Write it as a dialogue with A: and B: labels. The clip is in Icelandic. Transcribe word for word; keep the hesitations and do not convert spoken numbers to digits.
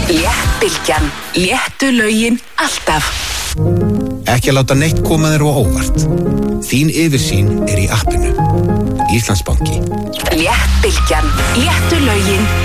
A: Léttbylgjan. Léttu lögin alltaf.
B: Ekki að láta neitt koma þér á óvart. Þín yfirsýn er í appinu. Íslandsbanki.
A: Léttbylgjan. Léttu lögin